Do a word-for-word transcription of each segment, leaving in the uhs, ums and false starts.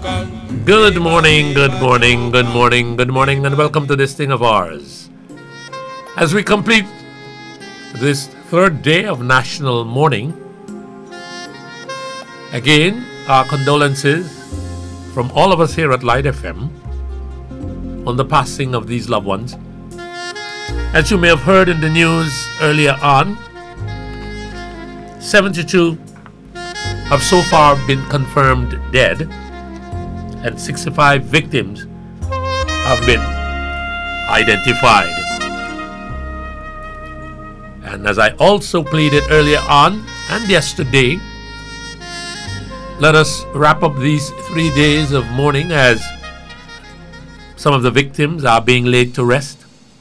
Good morning, good morning, good morning, good morning, and welcome to this thing of ours. As we complete this third day of national mourning, again, our condolences from all of us here at Light F M on the passing of these loved ones. As you may have heard in the news earlier on, seventy-two have so far been confirmed dead, and sixty-five victims have been identified. And as I also pleaded earlier on and yesterday, let us wrap up these three days of mourning as some of the victims are being laid to rest,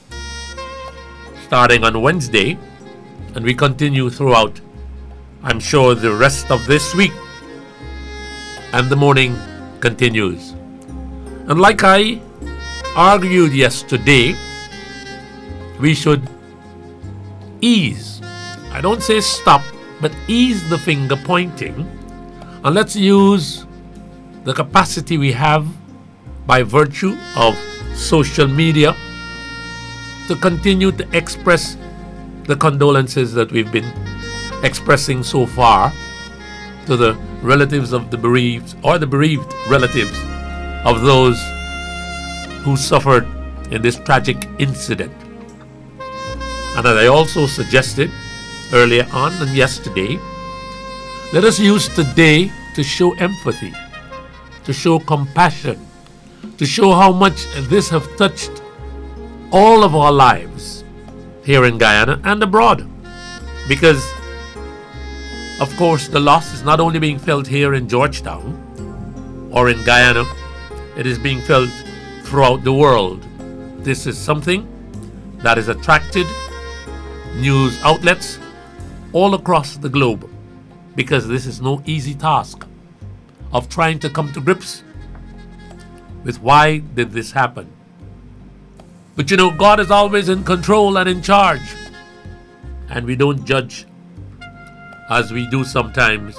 starting on Wednesday, and we continue throughout, I'm sure, the rest of this week, and the mourning continues. And like I argued yesterday, we should ease, I don't say stop, but ease the finger pointing, and let's use the capacity we have by virtue of social media to continue to express the condolences that we've been expressing so far to the relatives of the bereaved or the bereaved relatives of those who suffered in this tragic incident. And as I also suggested earlier on and yesterday, let us use today to show empathy, to show compassion, to show how much this has touched all of our lives here in Guyana and abroad. Because, of course, the loss is not only being felt here in Georgetown or in Guyana, it is being felt throughout the world. This is something that has attracted news outlets all across the globe, because this is no easy task of trying to come to grips with why did this happen. But you know, God is always in control and in charge, and we don't judge as we do sometimes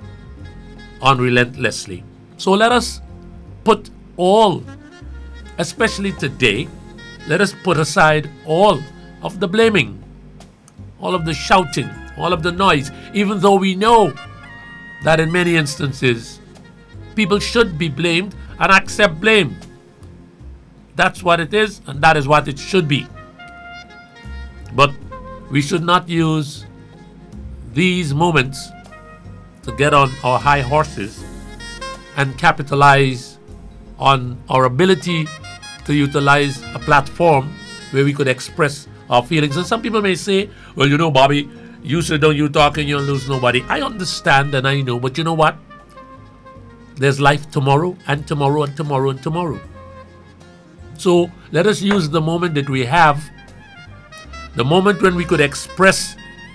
unrelentlessly. So let us put all, especially today, let us put aside all of the blaming, all of the shouting, all of the noise, even though we know that in many instances people should be blamed and accept blame. That's what it is, and that is what it should be. But we should not use these moments to get on our high horses and capitalize on our ability to utilize a platform where we could express our feelings. And some people may say, well, you know, Bobby, you sit down, you talk, and you'll lose nobody. I understand and I know, but you know what? There's life tomorrow and tomorrow and tomorrow and tomorrow. So let us use the moment that we have, the moment when we could express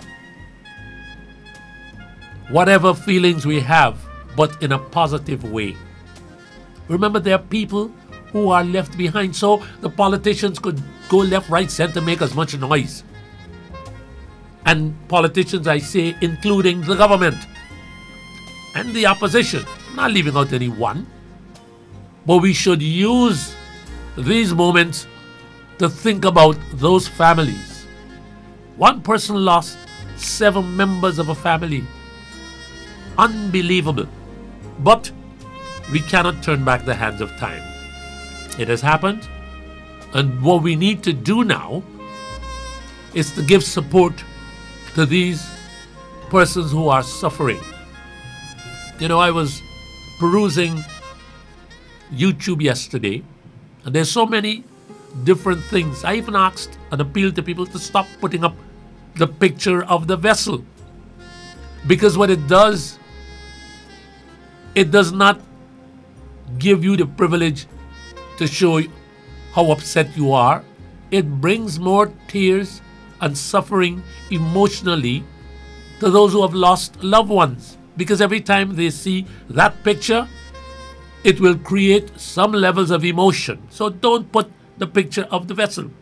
whatever feelings we have, but in a positive way. Remember, there are people who are left behind, so the politicians could go left, right, center, make as much noise. And politicians, I say, including the government and the opposition, not leaving out anyone. But we should use these moments to think about those families. One person lost seven members of a family. Unbelievable. But we cannot turn back the hands of time. It has happened, and what we need to do now is to give support to these persons who are suffering. You know, I was perusing YouTube yesterday, and there's so many different things. I even asked and appealed to people to stop putting up the picture of the vessel, because what it does, it does not give you the privilege to show how upset you are. It brings more tears and suffering emotionally to those who have lost loved ones, because every time they see that picture, it will create some levels of emotion. So don't put the picture of the vessel.